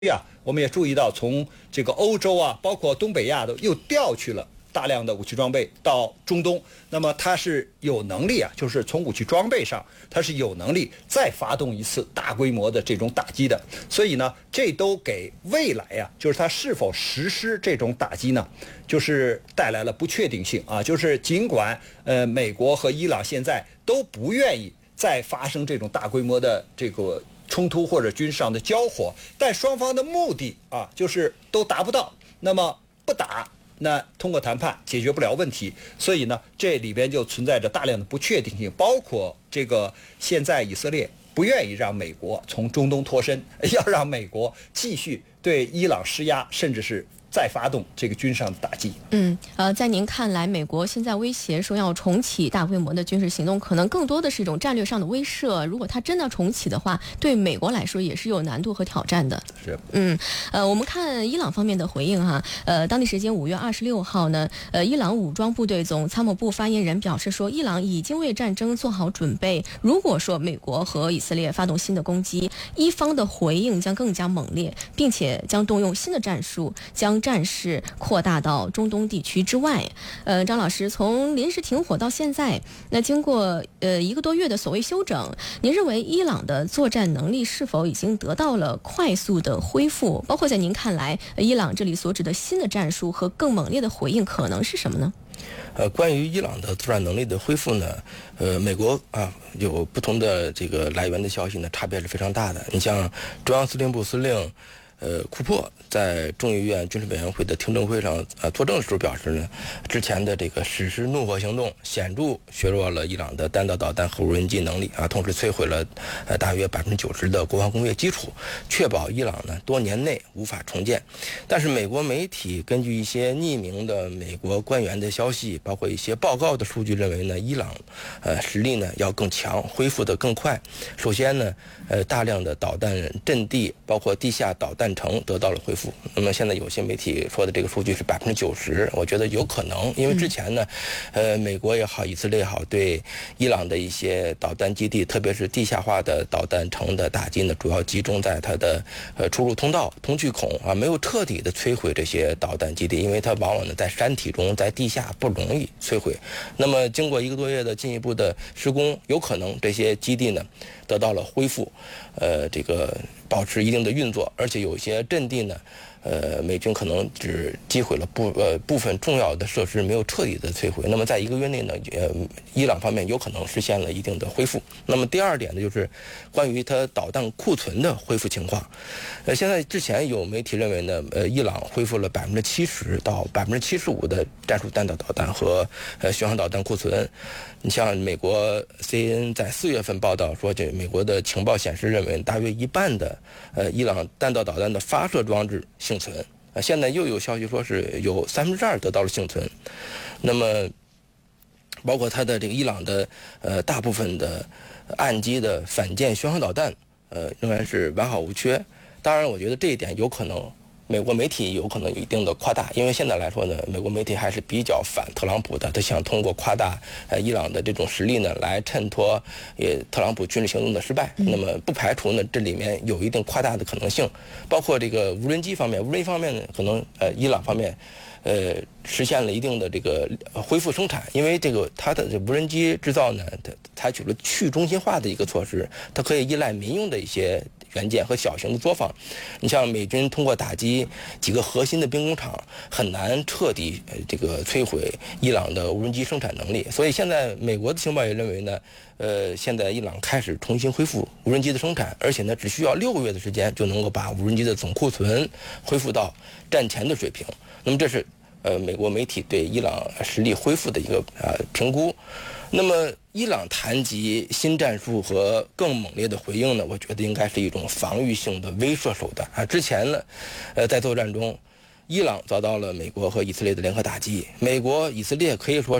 我们也注意到，从这个欧洲啊，包括东北亚都又调去了大量的武器装备到中东。那么它是有能力啊，就是从武器装备上，它是有能力再发动一次大规模的这种打击的。所以呢，这都给未来啊，就是它是否实施这种打击呢，就是带来了不确定性啊。就是尽管美国和伊朗现在都不愿意再发生这种大规模的这个冲突或者军事上的交火，但双方的目的啊，就是都达不到。那么不打，那通过谈判解决不了问题，所以呢，这里边就存在着大量的不确定性，包括这个现在以色列不愿意让美国从中东脱身，要让美国继续对伊朗施压，甚至是再发动这个军事上的打击。 在您看来，美国现在威胁说要重启大规模的军事行动，可能更多的是一种战略上的威慑。如果它真的重启的话，对美国来说也是有难度和挑战的。 是。 我们看伊朗方面的回应哈。当地时间5月26号呢，伊朗武装部队总参谋部发言人表示说，伊朗已经为战争做好准备。如果说美国和以色列发动新的攻击，伊方的回应将更加猛烈，并且将动用新的战术，将战事扩大到中东地区之外。张老师，从临时停火到现在，那经过1个多月的所谓休整，您认为伊朗的作战能力是否已经得到了快速的恢复？包括在您看来，伊朗这里所指的新的战术和更猛烈的回应可能是什么呢？ 关于伊朗的作战能力的恢复呢，美国啊有不同的这个来源的消息呢，差别是非常大的。你像中央司令部司令库珀在众议院军事委员会的听证会上作证的时候表示呢，之前的这个实施怒火行动显著削弱了伊朗的弹道导弹和无人机能力啊，同时摧毁了大约90%的国防工业基础，确保伊朗呢多年内无法重建。但是美国媒体根据一些匿名的美国官员的消息，包括一些报告的数据认为呢，伊朗实力呢要更强，恢复得更快。首先呢，大量的导弹阵地，包括地下导弹城得到了恢复。那么现在有些媒体说的这个数据是90%，我觉得有可能，因为之前呢，美国也好，以色列也好，对伊朗的一些导弹基地，特别是地下化的导弹城的打击呢，主要集中在它的出入通道、通气孔啊，没有彻底的摧毁这些导弹基地，因为它往往呢在山体中，在地下不容易摧毁。那么经过1个多月的进一步的施工，有可能这些基地呢得到了恢复，这个保持一定的运作，而且有些阵地呢，美军可能只击毁了部分重要的设施，没有彻底的摧毁。那么在1个月内呢，伊朗方面有可能实现了一定的恢复。那么第二点呢，就是关于它导弹库存的恢复情况。现在之前有媒体认为呢，伊朗恢复了70%到75%的战术弹道导弹和巡航导弹库存。你像美国 CNN 在4月份报道说，这美国的情报显示认为，大约一半的伊朗弹道导弹的发射装置幸存。现在又有消息说是有2%得到了幸存。那么包括它的这个伊朗的大部分的岸基的反舰巡航导弹仍然是完好无缺。当然我觉得这一点有可能美国媒体有可能有一定的夸大，因为现在来说呢，美国媒体还是比较反特朗普的，他想通过夸大伊朗的这种实力呢，来衬托特朗普军事行动的失败。那么不排除呢，这里面有一定夸大的可能性，包括这个无人机方面，无人机方面呢，可能伊朗方面实现了一定的这个恢复生产，因为这个它的无人机制造呢，它采取了去中心化的一个措施，它可以依赖民用的一些元件和小型的作坊。你像美军通过打击几个核心的兵工厂，很难彻底这个摧毁伊朗的无人机生产能力。所以现在美国的情报也认为呢，现在伊朗开始重新恢复无人机的生产，而且呢，只需要6个月的时间就能够把无人机的总库存恢复到战前的水平。那么这是美国媒体对伊朗实力恢复的一个评估。那么伊朗谈及新战术和更猛烈的回应呢，我觉得应该是一种防御性的威慑手段啊。之前呢，在作战中，伊朗遭到了美国和以色列的联合打击，美国、以色列可以说是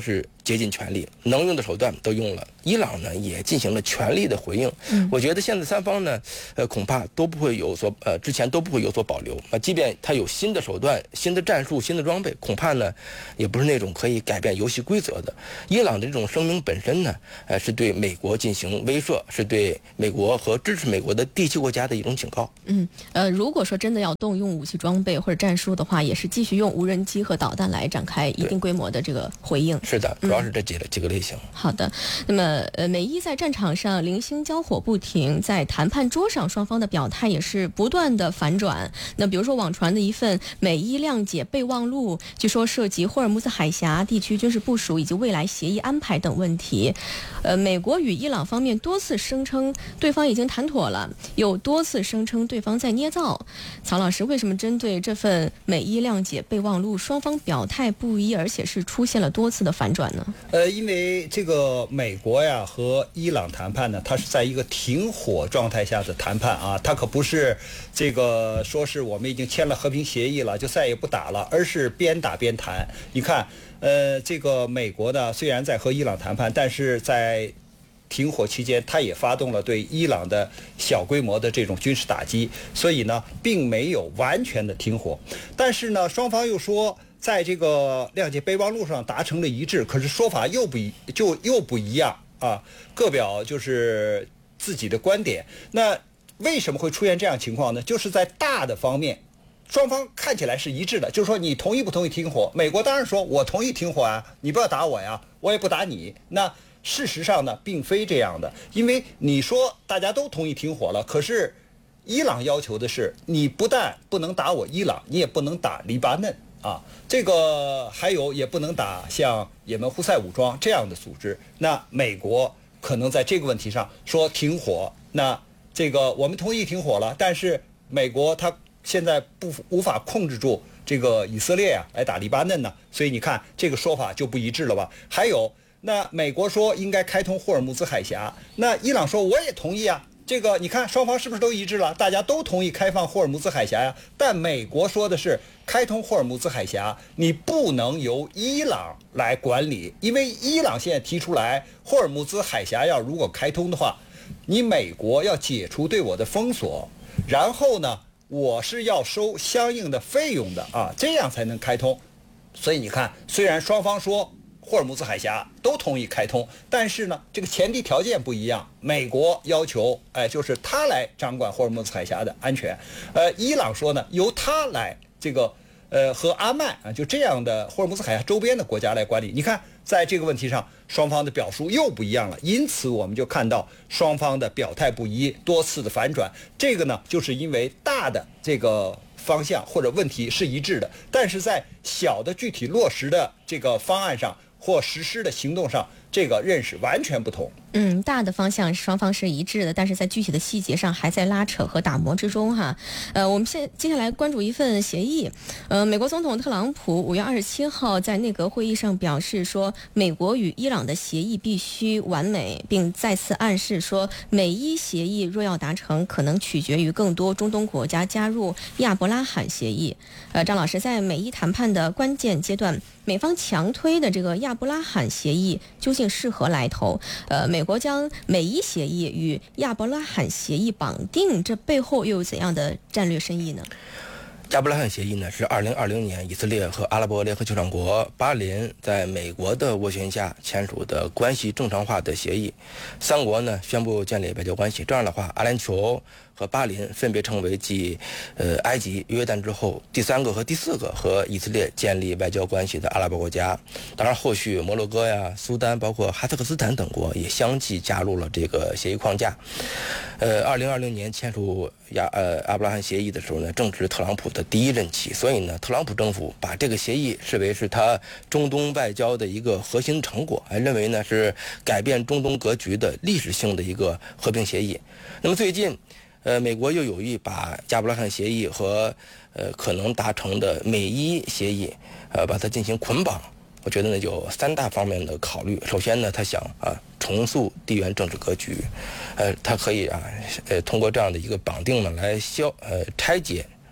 竭尽全力，能用的手段都用了。伊朗呢也进行了全力的回应。我觉得现在三方呢，恐怕都不会有所之前都不会有所保留。即便他有新的手段、新的战术、新的装备，恐怕呢也不是那种可以改变游戏规则的。伊朗的这种声明本身呢，是对美国进行威慑，是对美国和支持美国的地区国家的一种警告。 如果说真的要动用武器装备或者战术的话，也是继续用无人机和导弹来展开一定规模的这个回应。 是的，主要是这几个类型。 好的，那么美伊在战场上零星交火不停，在谈判桌上双方的表态也是不断的反转。那比如说网传的一份美伊谅解备忘录，据说涉及霍尔木兹海峡地区军事部署以及未来协议安排等问题。美国与伊朗方面多次声称对方已经谈妥了，又多次声称对方在捏造。曹老师，为什么针对这份美伊谅解备忘录，双方表态不一，而且是出现了多次的反转呢？ 因为这个美国呀和伊朗谈判呢，它是在一个停火状态下的谈判啊，它可不是这个说是我们已经签了和平协议了就再也不打了，而是边打边谈。你看，这个美国呢虽然在和伊朗谈判，但是在停火期间，它也发动了对伊朗的小规模的这种军事打击，所以呢，并没有完全的停火。但是呢，双方又说，在这个谅解备忘录上达成了一致，可是说法又不一样啊，各表就是自己的观点。那为什么会出现这样情况呢？就是在大的方面，双方看起来是一致的，就是说你同意不同意停火？美国当然说我同意停火啊，你不要打我呀，我也不打你。那事实上呢，并非这样的，因为你说大家都同意停火了，可是伊朗要求的是，你不但不能打我伊朗，你也不能打黎巴嫩啊，这个还有也不能打像也门胡塞武装这样的组织。那美国可能在这个问题上说停火，那这个我们同意停火了，但是美国它现在无法控制住这个以色列啊来打黎巴嫩呢，所以你看这个说法就不一致了吧？还有。那美国说应该开通霍尔木兹海峡，那伊朗说我也同意啊。这个你看双方是不是都一致了？大家都同意开放霍尔木兹海峡呀。但美国说的是开通霍尔木兹海峡，你不能由伊朗来管理，因为伊朗现在提出来霍尔木兹海峡如果开通的话，你美国要解除对我的封锁，然后呢，我是要收相应的费用的啊，这样才能开通。所以你看，虽然双方说霍尔木兹海峡都同意开通，但是呢，这个前提条件不一样。美国要求，就是他来掌管霍尔木兹海峡的安全，伊朗说呢，由他来这个，和阿曼啊，就这样的霍尔木兹海峡周边的国家来管理。你看，在这个问题上，双方的表述又不一样了，因此我们就看到双方的表态不一，多次的反转。这个呢，就是因为大的这个方向或者问题是一致的，但是在小的具体落实的这个方案上或实施的行动上，这个认识完全不同。 大的方向双方是一致的，但是在具体的细节上还在拉扯和打磨之中哈。我们接下来关注一份协议。美国总统特朗普5月27号在内阁会议上表示说，美国与伊朗的协议必须完美，并再次暗示说，美伊协议若要达成，可能取决于更多中东国家加入亚伯拉罕协议。张老师，在美伊谈判的关键阶段，美方强推的这个亚伯拉罕协议究竟是何来头？美国将美伊协议与亚伯拉罕协议绑定，这背后又有怎样的战略深意呢？ 亚伯拉罕协议呢是2020年以色列和阿拉伯联合酋长国巴林在美国的斡旋下签署的关系正常化的协议，三国呢宣布建立外交关系。这样的话，阿联酋和巴林分别成为继埃及、约旦之后第3个和第4个和以色列建立外交关系的阿拉伯国家。当然，后续摩洛哥呀、苏丹，包括哈萨克斯坦等国也相继加入了这个协议框架。2020年签署亚伯拉罕协议的时候呢，正值特朗普的第1任期，所以呢，特朗普政府把这个协议视为是他中东外交的一个核心成果，还认为呢是改变中东格局的历史性的一个和平协议。那么最近，美国又有意把亚伯拉罕协议和可能达成的美伊协议，把它进行捆绑。我觉得呢有3大方面的考虑。首先呢，他想重塑地缘政治格局，他可以通过这样的一个绑定呢来拆解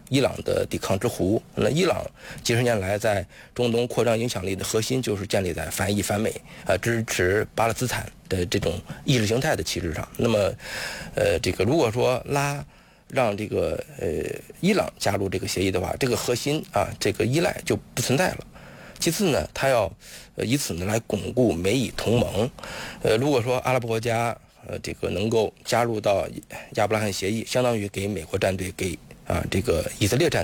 伊朗的抵抗之湖。那伊朗几十年来在中东扩张影响力的核心就是建立在反以反美支持巴勒斯坦的这种意识形态的旗帜上。那么这个如果说让这个伊朗加入这个协议的话，这个核心这个依赖就不存在了。其次呢，他要以此呢来巩固美以同盟。如果说阿拉伯国家这个能够加入到亚伯拉罕协议，相当于给美国战队这个以色列战